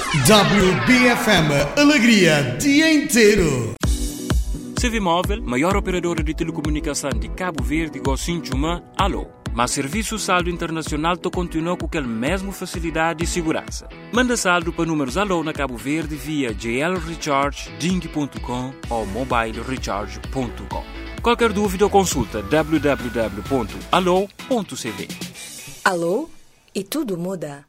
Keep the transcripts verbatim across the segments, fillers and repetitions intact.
W B F M, alegria dia inteiro. Civimóvel, maior operadora de telecomunicação de Cabo Verde, Gocinchuma, alô. Mas serviço saldo internacional to continua com aquela mesma facilidade e segurança. Manda saldo para números alô na Cabo Verde via j l recharge ding ponto com ou mobile recharge ponto com. Qualquer dúvida ou consulta w w w ponto alô ponto c v. Alô? E tudo muda.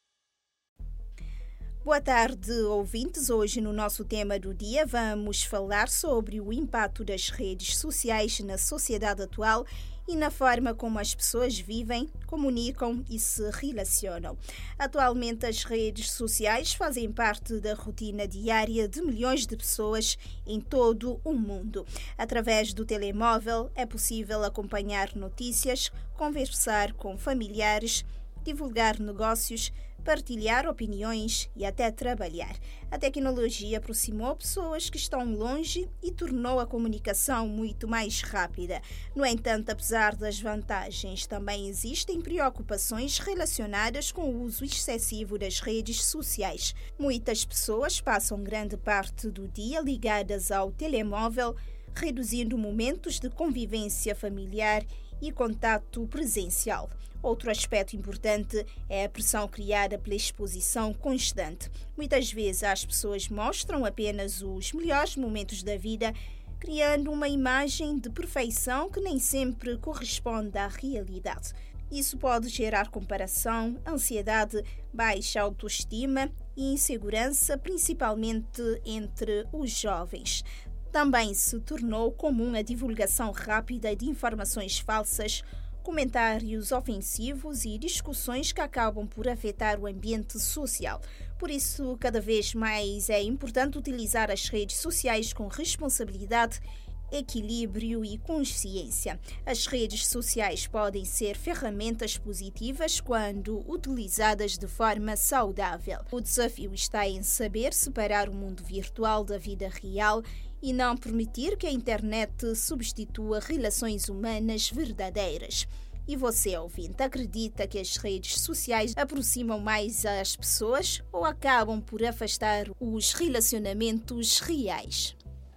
Boa tarde, ouvintes. Hoje, no nosso tema do dia, vamos falar sobre o impacto das redes sociais na sociedade atual e na forma como as pessoas vivem, comunicam e se relacionam. Atualmente, as redes sociais fazem parte da rotina diária de milhões de pessoas em todo o mundo. Através do telemóvel, é possível acompanhar notícias, conversar com familiares, divulgar negócios, partilhar opiniões e até trabalhar. A tecnologia aproximou pessoas que estão longe e tornou a comunicação muito mais rápida. No entanto, apesar das vantagens, também existem preocupações relacionadas com o uso excessivo das redes sociais. Muitas pessoas passam grande parte do dia ligadas ao telemóvel, reduzindo momentos de convivência familiar e contato presencial. Outro aspecto importante é a pressão criada pela exposição constante. Muitas vezes as pessoas mostram apenas os melhores momentos da vida, criando uma imagem de perfeição que nem sempre corresponde à realidade. Isso pode gerar comparação, ansiedade, baixa autoestima e insegurança, principalmente entre os jovens. Também se tornou comum a divulgação rápida de informações falsas, comentários ofensivos e discussões que acabam por afetar o ambiente social. Por isso, cada vez mais é importante utilizar as redes sociais com responsabilidade, equilíbrio e consciência. As redes sociais podem ser ferramentas positivas quando utilizadas de forma saudável. O desafio está em saber separar o mundo virtual da vida real e não permitir que a internet substitua relações humanas verdadeiras. E você, ouvinte, acredita que as redes sociais aproximam mais as pessoas ou acabam por afastar os relacionamentos reais?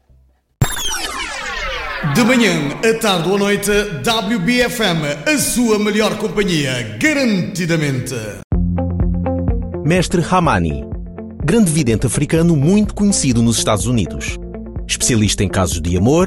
De manhã, à tarde ou à noite, W B F M, a sua melhor companhia, garantidamente. Mestre Hamani, grande vidente africano muito conhecido nos Estados Unidos. Especialista em casos de amor,